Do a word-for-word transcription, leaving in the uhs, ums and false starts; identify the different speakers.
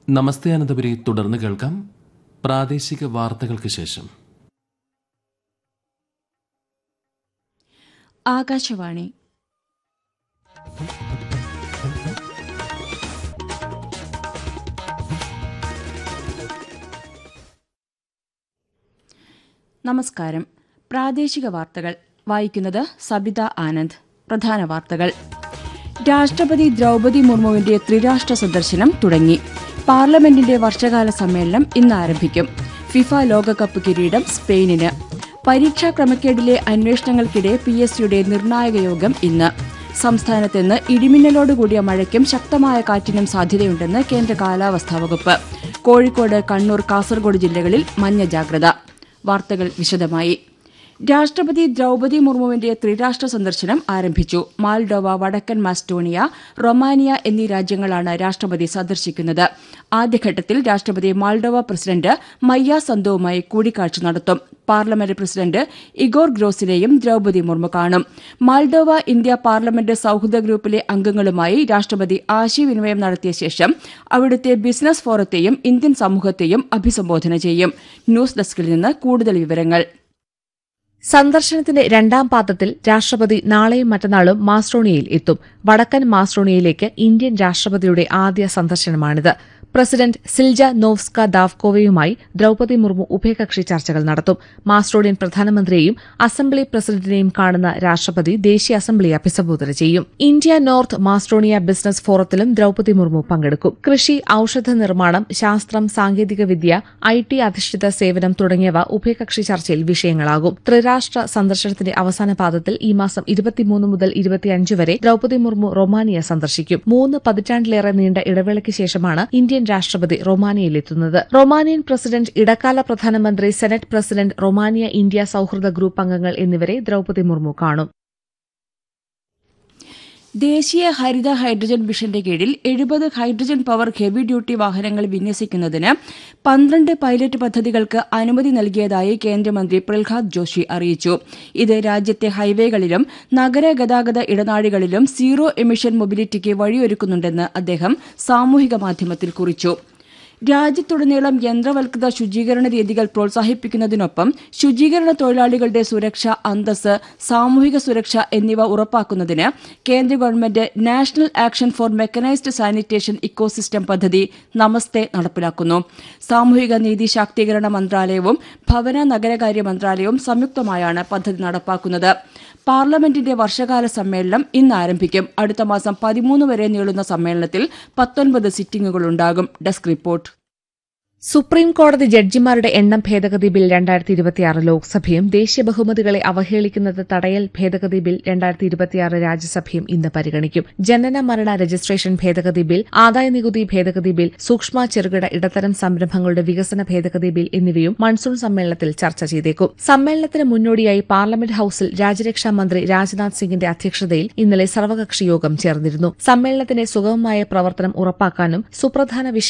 Speaker 1: നമസ്തേ അനന്തപുരി തുടർന്ന് കേൾക്കാം പ്രാദേശിക വാർത്തകൾക്ക് ശേഷം.
Speaker 2: ആകാശവാണി. നമസ്കാരം. പ്രാദേശിക വാർത്തകൾ വായിക്കുന്നത് സബിത ആനന്ദ്. പ്രധാന വാർത്തകൾ. രാഷ്ട്രപതി ദ്രൌപദി മുർമുവിന്റെ ത്രിരാഷ്ട്ര സന്ദർശനം തുടങ്ങി. പാർലമെന്റിന്റെ വർഷകാല സമ്മേളനം ഇന്ന് ആരംഭിക്കും. ഫിഫ ലോകകപ്പ് കിരീടം സ്പെയിനിന്. പരീക്ഷാ ക്രമക്കേടിലെ അന്വേഷണങ്ങൾക്കിടെ പി എസ് സിയുടെ നിർണായക യോഗം ഇന്ന്. സംസ്ഥാനത്ത് ഇന്ന് ഇടിമിന്നലോടുകൂടിയ മഴയ്ക്കും ശക്തമായ കാറ്റിനും സാധ്യതയുണ്ടെന്ന് കേന്ദ്ര കാലാവസ്ഥാ വകുപ്പ്. കോഴിക്കോട്, കണ്ണൂർ, കാസർഗോഡ് ജില്ലകളിൽ മഞ്ഞ ജാഗ്രത. വാർത്തകൾ വിശദമായി. രാഷ്ട്രപതി ദ്രൌപദി മുർമുവിന്റെ ത്രിരാഷ്ട്ര സന്ദർശനം ആരംഭിച്ചു. മാൽഡോവ, വടക്കൻ മാസ്റ്റോണിയ, റൊമാനിയ എന്നീ രാജ്യങ്ങളാണ് രാഷ്ട്രപതി സന്ദർശിക്കുന്നത്. ആദ്യഘട്ടത്തിൽ രാഷ്ട്രപതി മാൽഡോവ പ്രസിഡന്റ് മയ്യ സന്തോവുമായി കൂടിക്കാഴ്ച നടത്തും. Parliament president Igor ഗ്രോസിനെയും Draupadi Murmu കാണും. മാൽഡോവ ഇന്ത്യ പാർലമെന്റ് സൌഹൃദ ഗ്രൂപ്പിലെ അംഗങ്ങളുമായി രാഷ്ട്രപതി ആശയവിനിമയം നടത്തിയ ശേഷം അവിടുത്തെ ബിസിനസ് ഫോറത്തെയും ഇന്ത്യൻ സമൂഹത്തെയും അഭിസംബോധന ചെയ്യും. ന്യൂസ് ഡെസ്കിൽ നിന്ന് കൂടുതൽ വിവരങ്ങൾ.
Speaker 3: സന്ദർശനത്തിന്റെ രണ്ടാം പാദത്തിൽ രാഷ്ട്രപതി നാളെയും മറ്റന്നാളും മാസ്ട്രോണിയയിൽ എത്തും. വടക്കൻ മാസ്ട്രോണിയയിലേക്ക് ഇന്ത്യൻ രാഷ്ട്രപതിയുടെ ആദ്യ സന്ദർശനമാണിത്. പ്രസിഡന്റ് സിൽജ നോവ്സ്ക ദാവ്കോവയുമായി ദ്രൌപദി മുർമു ഉഭയകക്ഷി ചർച്ചകൾ നടത്തും. മാസ്ട്രോണിയൻ പ്രധാനമന്ത്രിയെയും അസംബ്ലി പ്രസിഡന്റിനെയും കാണുന്ന രാഷ്ട്രപതി ദേശീയ അസംബ്ലിയെ അഭിസംബോധന ചെയ്യും. India north മാസ്ട്രോണിയ business ഫോറത്തിലും Draupadi Murmu പങ്കെടുക്കും. കൃഷി, ഔഷധ നിർമ്മാണം, ശാസ്ത്രം, സാങ്കേതികവിദ്യ, ഐ ടി അധിഷ്ഠിത സേവനം തുടങ്ങിയവ ഉഭയകക്ഷി ചർച്ചയിൽ വിഷയങ്ങളാകും. ത്രിരാഷ്ട്ര സന്ദർശനത്തിന്റെ അവസാന പാദത്തിൽ ഈ മാസം ഇരുപത്തിമൂന്ന് മുതൽ ഇരുപത്തിയഞ്ച് വരെ ദ്രൌപദി മുർമു റൊമാനിയ സന്ദർശിക്കും. മൂന്ന് പതിറ്റാണ്ടിലേറെ നീണ്ട ഇടവേളയ്ക്ക് ശേഷമാണ് ഇന്ത്യൻ രാഷ്ട്രപതി റൊമാനിയയിലെത്തുന്നത്. റൊമാനിയൻ പ്രസിഡന്റ്, ഇടക്കാല പ്രധാനമന്ത്രി, സെനറ്റ് പ്രസിഡന്റ്, റൊമാനിയ ഇന്ത്യ സൌഹൃദ ഗ്രൂപ്പ് അംഗങ്ങൾ എന്നിവരെ ദ്രൌപദി മുർമു കാണും.
Speaker 2: ദേശീയ ഹരിത ഹൈഡ്രജൻ മിഷന്റെ കീഴിൽ എഴുപത് ഹൈഡ്രജൻ പവർ ഹെവി ഡ്യൂട്ടി വാഹനങ്ങൾ വിന്യസിക്കുന്നതിന് പന്ത്രണ്ട് പൈലറ്റ് പദ്ധതികൾക്ക് അനുമതി നൽകിയതായി കേന്ദ്രമന്ത്രി പ്രഹ്ലാദ് ജോഷി അറിയിച്ചു. ഇത് രാജ്യത്തെ ഹൈവേകളിലും നഗരഗതാഗത ഇടനാഴികളിലും സീറോ എമിഷൻ മൊബിലിറ്റിക്ക് വഴിയൊരുക്കുന്നുണ്ടെന്ന് അദ്ദേഹം സാമൂഹിക മാധ്യമത്തിൽ കുറിച്ചു. രാജ്യത്തുടനീളം യന്ത്രവൽകൃത ശുചീകരണ രീതികൾ പ്രോത്സാഹിപ്പിക്കുന്നതിനൊപ്പം ശുചീകരണ തൊഴിലാളികളുടെ സുരക്ഷ, അന്തസ്സ്, സാമൂഹിക സുരക്ഷ എന്നിവ ഉറപ്പാക്കുന്നതിന് കേന്ദ്ര government national action for mechanised sanitation ecosystem പദ്ധതി നമസ്തേ നടപ്പിലാക്കുന്നു. സാമൂഹിക നീതി ശാക്തീകരണ മന്ത്രാലയവും ഭവന നഗരകാര്യ മന്ത്രാലയവും സംയുക്തമായാണ് പദ്ധതി നടപ്പാക്കുന്നത്. പാർലമെന്റിന്റെ വർഷകാല സമ്മേളനം ഇന്ന് ആരംഭിക്കും. അടുത്ത മാസം പതിമൂന്ന് വരെ നീളുന്ന സമ്മേളനത്തിൽ പത്തൊൻപത് സിറ്റിംഗുകളുണ്ടാകും. Desk report.
Speaker 3: സുപ്രീംകോടതി ജഡ്ജിമാരുടെ എണ്ണം ഭേദഗതി ബിൽ രണ്ടായിരത്തി ഇരുപത്തിയാറ് ലോക്സഭയും ദേശീയ ബഹുമതികളെ അവഹേളിക്കുന്നത് തടയൽ ഭേദഗതി ബിൽ രണ്ടായിരത്തി ഇരുപത്തിയാറ് രാജ്യസഭയും ഇന്ന് പരിഗണിക്കും. ജനന മരണ രജിസ്ട്രേഷൻ ഭേദഗതി ബിൽ, ആദായനികുതി ഭേദഗതി ബിൽ, സൂക്ഷ്മ ചെറുകിട ഇടത്തരം സംരംഭങ്ങളുടെ വികസന ഭേദഗതി ബിൽ എന്നിവയും മൺസൂൺ സമ്മേളനത്തിൽ ചർച്ച ചെയ്തേക്കും. സമ്മേളനത്തിന് മുന്നോടിയായി പാർലമെന്റ് ഹൌസിൽ രാജ്യരക്ഷാ മന്ത്രി രാജ്നാഥ് സിംഗിന്റെ അധ്യക്ഷതയിൽ ഇന്നലെ സർവകക്ഷി യോഗം ചേർന്നിരുന്നു. സമ്മേളനത്തിന്റെ സുഗമമായ പ്രവർത്തനം ഉറപ്പാക്കാനും സുപ്രധാന